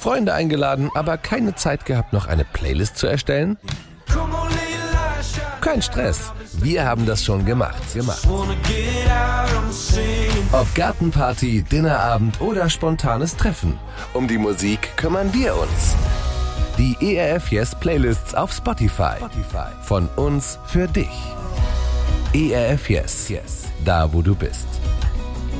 Freunde eingeladen, aber keine Zeit gehabt, noch eine Playlist zu erstellen? Kein Stress, wir haben das schon gemacht. Ob Gartenparty, Dinnerabend oder spontanes Treffen, um die Musik kümmern wir uns. Die ERF Yes Playlists auf Spotify. Von uns für dich. ERF Yes, da wo du bist.